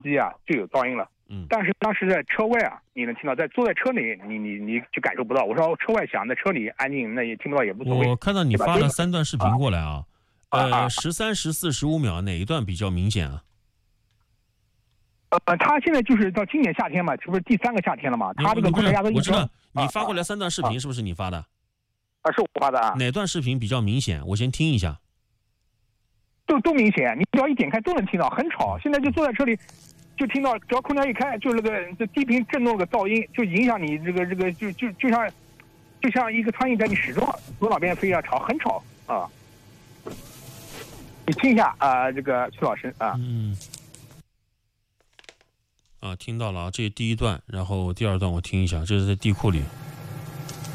机啊就有噪音了。但是当时在车外啊，你能听到，坐在车里，你就感受不到。我说车外响，在车里安静，那也听不到也无所谓。 我看到你发了3段视频过来啊，13、14、15秒，哪一段比较明显啊？ 他现在就是到今年夏天嘛，这不是第3个夏天了嘛？他这个空调压缩机， 我知道你发过来3段视频，是不是你发的？ 是我发的啊。 哪段视频比较明显？我先听一下。 都明显，你只要一点开都能听到，很吵。现在就坐在车里，就听到，只要空调一开，就那个低频震动的噪音，就影响你这个就像一个苍蝇在你左脑边飞一样吵，很吵啊。你听一下这个崔老师啊。 听到了啊，这是第1段，然后第2段我听一下，这是在地库里。